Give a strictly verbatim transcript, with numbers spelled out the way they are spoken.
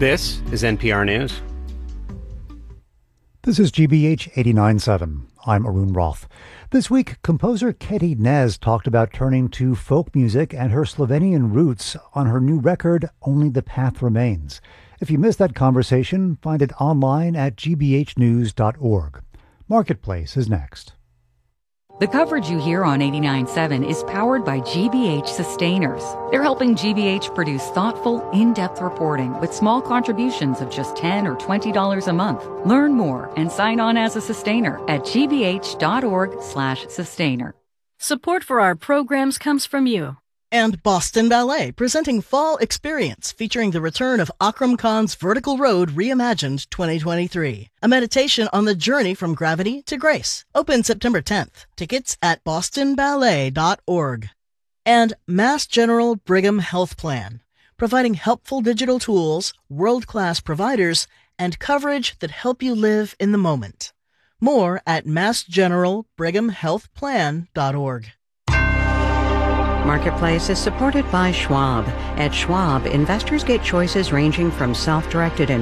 This is N P R News. This is G B H eighty-nine point seven. I'm Arun Roth. This week, composer Katie Nez talked about turning to folk music and her Slovenian roots on her new record, Only the Path Remains. If you missed that conversation, find it online at g b h news dot org. Marketplace is next. The coverage you hear on eighty-nine point seven is powered by G B H Sustainers. They're helping G B H produce thoughtful, in-depth reporting with small contributions of just ten dollars or twenty dollars a month. Learn more and sign on as a sustainer at g b h dot org slash sustainer. Support for our programs comes from you. And Boston Ballet, presenting Fall Experience, featuring the return of Akram Khan's Vertical Road Reimagined twenty twenty-three. A meditation on the journey from gravity to grace. Open September tenth. Tickets at boston ballet dot org. And Mass General Brigham Health Plan, providing helpful digital tools, world-class providers, and coverage that help you live in the moment. More at mass general brigham health plan dot org. Marketplace is supported by Schwab. At Schwab, investors get choices ranging from self-directed